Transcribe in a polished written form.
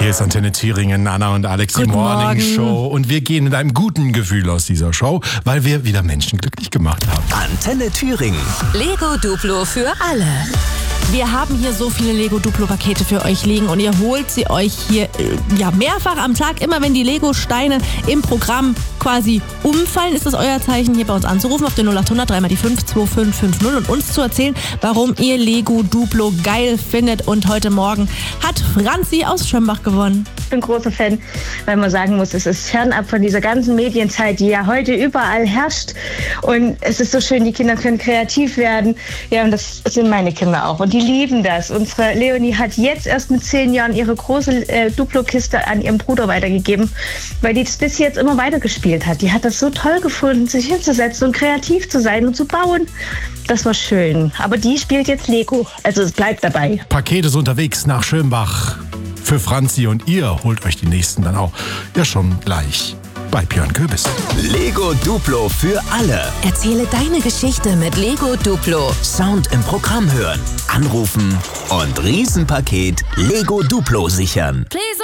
Hier ist Antenne Thüringen, Anna und Alex, die Guten Morning Morgen. Show. Und wir gehen mit einem guten Gefühl aus dieser Show, weil wir wieder Menschen glücklich gemacht haben. Antenne Thüringen. Lego Duplo für alle. Wir haben hier so viele Lego-Duplo-Pakete für euch liegen und ihr holt sie euch hier mehrfach am Tag. Immer wenn die Lego-Steine im Programm quasi umfallen, ist das euer Zeichen, hier bei uns anzurufen auf den 0800 3 mal die 52550 und uns zu erzählen, warum ihr Lego Duplo geil findet. Und heute Morgen hat Franzi aus Schömbach gewonnen. Ich bin großer Fan, weil man sagen muss, es ist fernab von dieser ganzen Medienzeit, die ja heute überall herrscht. Und es ist so schön, die Kinder können kreativ werden. Ja, und das sind meine Kinder auch. Und die lieben das. Unsere Leonie hat jetzt erst mit 10 Jahren ihre große Duplo-Kiste an ihren Bruder weitergegeben, weil die das bis jetzt immer weitergespielt hat. Die hat das so toll gefunden, sich hinzusetzen und kreativ zu sein und zu bauen. Das war schön. Aber die spielt jetzt Lego. Also es bleibt dabei. Paket ist unterwegs nach Schönbach für Franzi und ihr holt euch die nächsten dann auch schon gleich bei Björn Köbis. Lego Duplo für alle. Erzähle deine Geschichte mit Lego Duplo. Sound im Programm hören, anrufen und Riesenpaket Lego Duplo sichern. Please